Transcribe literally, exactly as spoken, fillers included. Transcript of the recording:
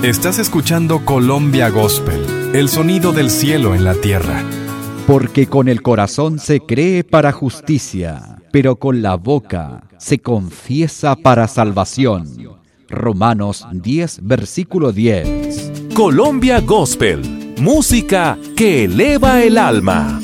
Estás escuchando Colombia Gospel, el sonido del cielo en la tierra. Porque con el corazón se cree para justicia, pero con la boca se confiesa para salvación. Romanos diez, versículo diez. Colombia Gospel, música que eleva el alma.